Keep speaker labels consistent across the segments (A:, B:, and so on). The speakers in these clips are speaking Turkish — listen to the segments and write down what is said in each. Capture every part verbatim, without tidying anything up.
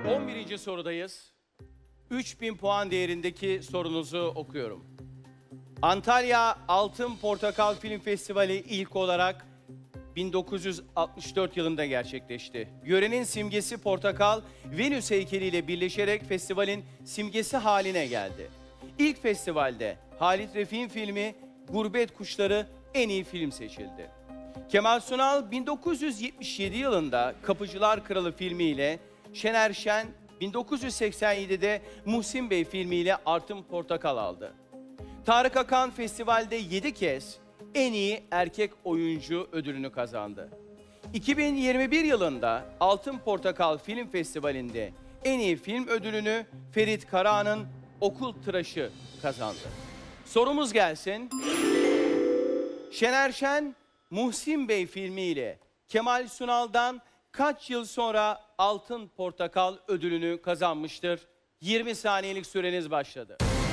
A: on birinci sorudayız. üç bin puan değerindeki sorunuzu okuyorum. Antalya Altın Portakal Film Festivali ilk olarak bin dokuz yüz altmış dört yılında gerçekleşti. Yörenin simgesi portakal, Venüs heykeliyle birleşerek festivalin simgesi haline geldi. İlk festivalde Halit Refik'in filmi Gurbet Kuşları en iyi film seçildi. Kemal Sunal bin dokuz yüz yetmiş yedi yılında Kapıcılar Kralı filmiyle, Şener Şen bin dokuz yüz seksen yedide Muhsin Bey filmiyle Altın Portakal aldı. Tarık Akan festivalde yedi kez en iyi erkek oyuncu ödülünü kazandı. iki bin yirmi bir yılında Altın Portakal Film Festivali'nde en iyi film ödülünü Ferit Karahan'ın Okul Tıraşı kazandı. Sorumuz gelsin. Şener Şen, Muhsin Bey filmiyle Kemal Sunal'dan kaç yıl sonra Altın Portakal ödülünü kazanmıştır? yirmi saniyelik süreniz başladı.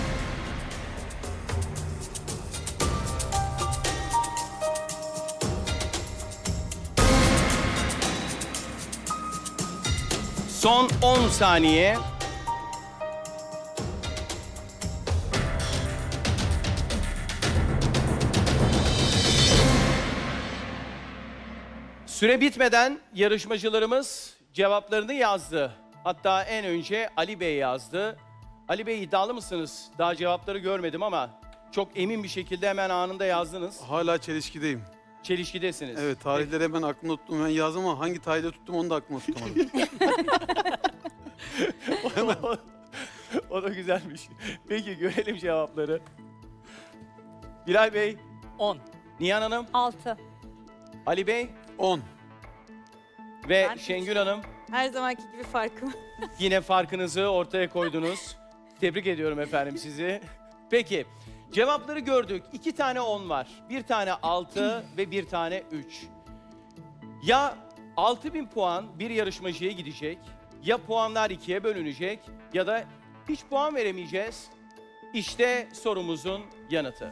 A: Son on saniye. Süre bitmeden yarışmacılarımız cevaplarını yazdı. Hatta en önce Ali Bey yazdı. Ali Bey, iddialı mısınız? Daha cevapları görmedim ama çok emin bir şekilde hemen anında yazdınız.
B: Hala çelişkideyim.
A: Çelişkidesiniz.
B: Evet, tarihleri hemen aklımda tuttum. Ben yazdım ama hangi tarihte tuttum onu da aklımda tutamadım.
A: o, o da güzelmiş. Peki görelim cevapları. Bilal Bey,
C: on.
A: Nihan Hanım,
D: altı.
A: Ali Bey
B: on.
A: ve
D: Ben
A: Şengül Hanım.
D: Her zamanki gibi farkım.
A: Yine farkınızı ortaya koydunuz. Tebrik ediyorum efendim sizi. Peki, cevapları gördük. İki tane on var. Bir tane altı ve bir tane üç. Ya altı bin puan bir yarışmacıya gidecek, ya puanlar ikiye bölünecek ya da hiç puan veremeyeceğiz. İşte sorumuzun yanıtı.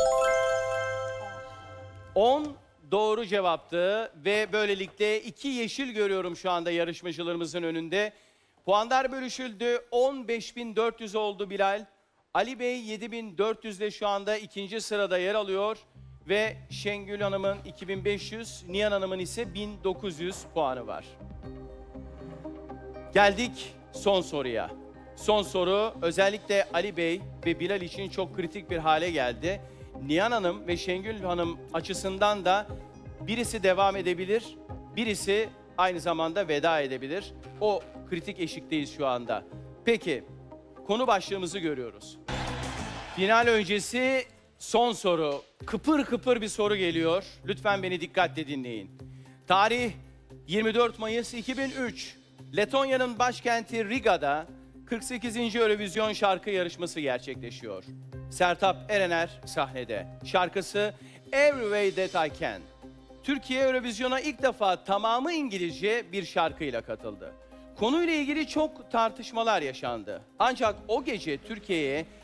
A: on doğru cevaptı ve böylelikle iki yeşil görüyorum şu anda yarışmacılarımızın önünde. Puanlar bölüşüldü. on beş bin dört yüz oldu Bilal. Ali Bey yedi bin dört yüzde şu anda ikinci sırada yer alıyor. Ve Şengül Hanım'ın iki bin beş yüz, Nihan Hanım'ın ise bin dokuz yüz puanı var. Geldik son soruya. Son soru özellikle Ali Bey ve Bilal için çok kritik bir hale geldi. Nihan Hanım ve Şengül Hanım açısından da birisi devam edebilir, birisi aynı zamanda veda edebilir. O kritik eşikteyiz şu anda. Peki, konu başlığımızı görüyoruz. Final öncesi son soru. Kıpır kıpır bir soru geliyor. Lütfen beni dikkatle dinleyin. Tarih yirmi dört Mayıs iki bin üç. Letonya'nın başkenti Riga'da kırk sekizinci Eurovision şarkı yarışması gerçekleşiyor. Sertab Erener sahnede. Şarkısı Every Way That I Can. Türkiye Eurovision'a ilk defa tamamı İngilizce bir şarkıyla katıldı. Konuyla ilgili çok tartışmalar yaşandı. Ancak o gece Türkiye'ye